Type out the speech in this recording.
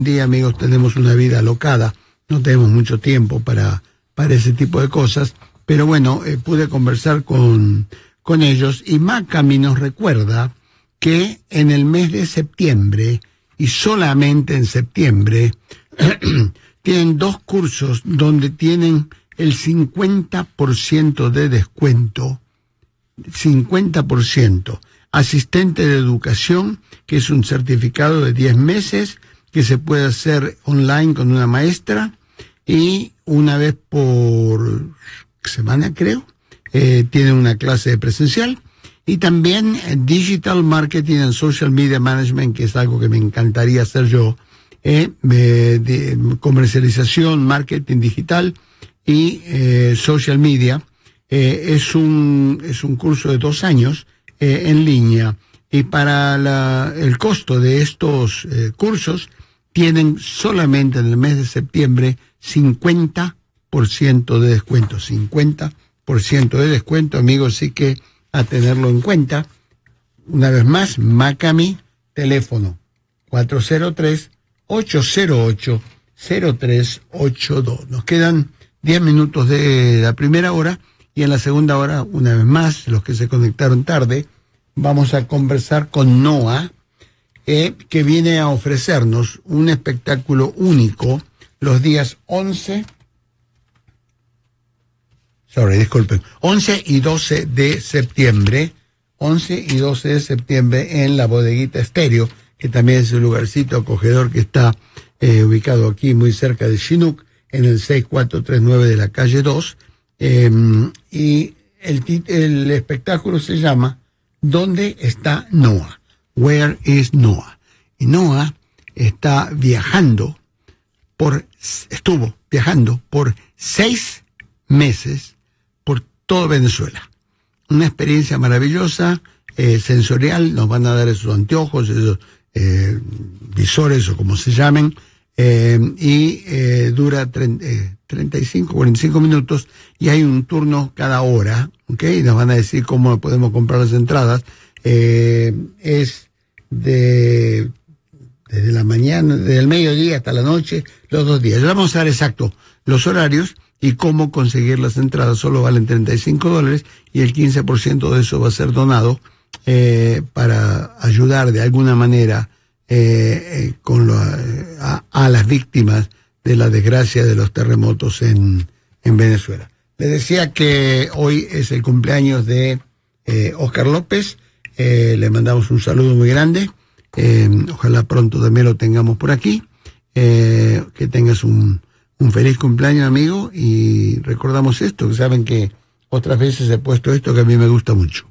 día, amigos, tenemos una vida alocada, no tenemos mucho tiempo para ese tipo de cosas, pero bueno, pude conversar con ellos, y Macami nos recuerda que en el mes de septiembre, y solamente en septiembre, tienen 2 cursos donde tienen el 50% de descuento, 50%. Asistente de educación, que es un certificado de 10 meses, que se puede hacer online con una maestra, y una vez por semana, creo, tienen una clase presencial. Y también Digital Marketing and Social Media Management, que es algo que me encantaría hacer yo, de comercialización, marketing digital y social media. Es un curso de 2 años en línea, y para el costo de estos cursos tienen solamente en el mes de septiembre 50% de descuento, 50% de descuento, amigos, así que a tenerlo en cuenta. Una vez más, Macami, teléfono 403-808-0382. Nos quedan 10 minutos de la primera hora, y en la segunda hora, una vez más, los que se conectaron tarde, vamos a conversar con Noah, que viene a ofrecernos un espectáculo único los días 11 y 12 de septiembre, 11 y 12 de septiembre en la Bodeguita Estéreo, que también es un lugarcito acogedor que está ubicado aquí muy cerca de Chinook, en el 6439 de la calle 2, y el espectáculo se llama ¿Dónde está Noah? Where is Noah? Y Noah estuvo viajando por 6 meses por todo Venezuela. Una experiencia maravillosa, sensorial. Nos van a dar esos anteojos, esos visores o como se llamen, y dura 35, 45 minutos, y hay un turno cada hora, ¿ok? Nos van a decir cómo podemos comprar las entradas. Es desde la mañana, desde el mediodía hasta la noche, los 2 días. Ya vamos a dar exacto los horarios y cómo conseguir las entradas. Solo valen $35, y el 15% de eso va a ser donado para ayudar de alguna manera a las víctimas de la desgracia de los terremotos en Venezuela. Les decía que hoy es el cumpleaños de Oscar López. Le mandamos un saludo muy grande. Ojalá pronto también lo tengamos por aquí. Que tengas un feliz cumpleaños, amigo, y recordamos esto, que saben que otras veces he puesto esto que a mí me gusta mucho.